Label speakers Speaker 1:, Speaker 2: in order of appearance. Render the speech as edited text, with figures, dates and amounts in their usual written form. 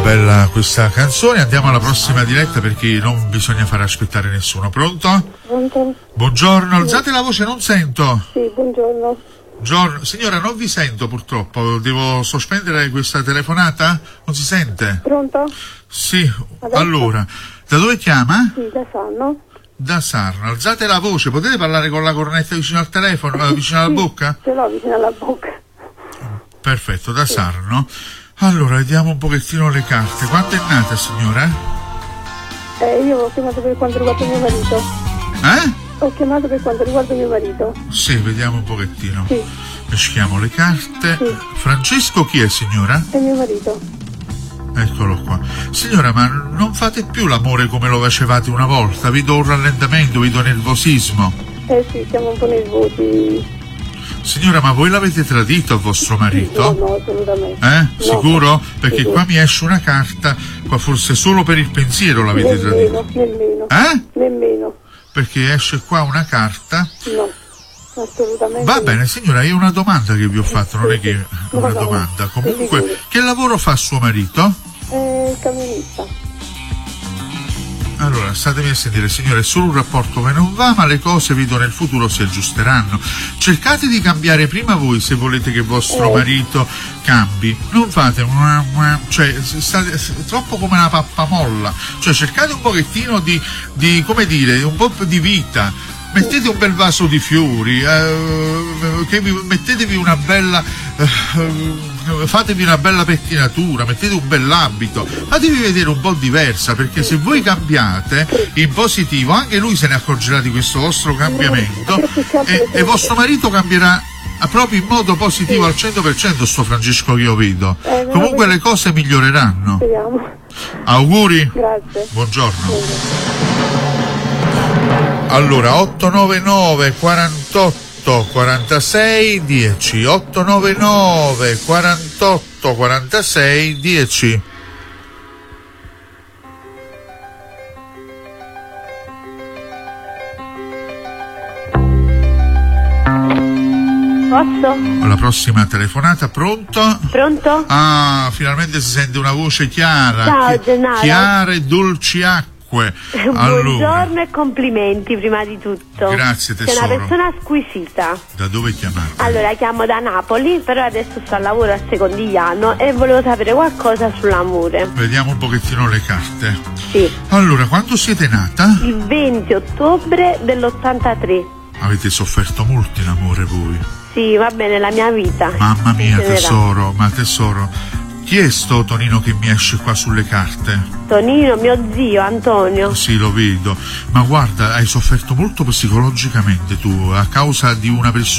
Speaker 1: bella questa canzone. Andiamo alla prossima diretta perché non bisogna fare aspettare nessuno. Pronto?
Speaker 2: Pronto?
Speaker 1: Buongiorno, alzate la voce, non sento.
Speaker 2: Sì, buongiorno.
Speaker 1: Buongiorno. Signora, non vi sento purtroppo. Devo sospendere questa telefonata? Non si sente?
Speaker 2: Pronto?
Speaker 1: Sì,
Speaker 2: Adesso?
Speaker 1: allora, da dove chiama?
Speaker 2: Sì, da Sarno.
Speaker 1: Da Sarno. Alzate la voce, potete parlare con la cornetta vicino al telefono, vicino alla bocca?
Speaker 2: Ce l'ho vicino alla bocca.
Speaker 1: Perfetto, da Sarno. Allora, vediamo un pochettino le carte. Quando è nata, signora?
Speaker 2: Io ho chiamato per quanto riguarda mio marito. Ho chiamato per quanto riguarda mio marito.
Speaker 1: Sì, vediamo un pochettino.
Speaker 2: Sì.
Speaker 1: Peschiamo le carte.
Speaker 2: Sì.
Speaker 1: Francesco chi è, signora?
Speaker 2: È mio marito.
Speaker 1: Eccolo qua. Signora, ma non fate più l'amore come lo facevate una volta? Vedo un rallentamento, vedo nervosismo.
Speaker 2: Sì, siamo un po' nervosi.
Speaker 1: Signora, ma voi l'avete tradito a vostro marito?
Speaker 2: No, assolutamente.
Speaker 1: No, sicuro?
Speaker 2: No,
Speaker 1: Perché
Speaker 2: sicuro.
Speaker 1: qua mi esce una carta, qua forse solo per il pensiero l'avete tradito.
Speaker 2: Nemmeno. Nemmeno.
Speaker 1: Perché esce qua una carta.
Speaker 2: No, assolutamente.
Speaker 1: Va bene, signora, io una domanda che vi ho fatto, non è che una domanda. Comunque, che lavoro fa suo marito?
Speaker 2: Camionista.
Speaker 1: Allora, statemi a sentire, signore, è solo un rapporto che non va, ma le cose vedo nel futuro si aggiusteranno. Cercate di cambiare prima voi se volete che vostro marito cambi. Non fate cioè, state troppo come una pappamolla. Cioè, cercate un pochettino di come dire, un po' di vita. Mettete un bel vaso di fiori, mettetevi una bella, fatevi una bella pettinatura, mettete un bell'abito, fatevi vedere un po' diversa, perché se voi cambiate in positivo, anche lui se ne accorgerà di questo vostro cambiamento e vostro marito cambierà proprio in modo positivo al 100%, sto Francesco che io vedo. Comunque le cose miglioreranno.
Speaker 2: Speriamo.
Speaker 1: Auguri.
Speaker 2: Grazie.
Speaker 1: Buongiorno. Allora, 899 48 46 10, 899 48 46 10.
Speaker 2: Posso?
Speaker 1: Alla prossima telefonata, pronto?
Speaker 2: Pronto?
Speaker 1: Ah, finalmente si sente una voce chiara.
Speaker 2: Ciao, Gennaro.
Speaker 1: Chiare e dolci acque. Allora.
Speaker 2: Buongiorno e complimenti prima di tutto.
Speaker 1: Grazie, tesoro.
Speaker 2: Sei una persona squisita.
Speaker 1: Da dove chiamate?
Speaker 2: Allora, chiamo da Napoli, però adesso sto al lavoro a Secondigliano e volevo sapere qualcosa sull'amore.
Speaker 1: Vediamo un pochettino le carte.
Speaker 2: Sì.
Speaker 1: Allora, quando siete nata?
Speaker 2: Il 20 ottobre dell'83.
Speaker 1: Avete sofferto molto in amore voi?
Speaker 2: Sì, va bene, la mia vita.
Speaker 1: Mamma mia, tesoro, ma tesoro. Chi è sto Tonino che mi esce qua sulle carte?
Speaker 2: Tonino, mio zio, Antonio.
Speaker 1: Sì, lo vedo. Ma guarda, hai sofferto molto psicologicamente tu, a causa di una persona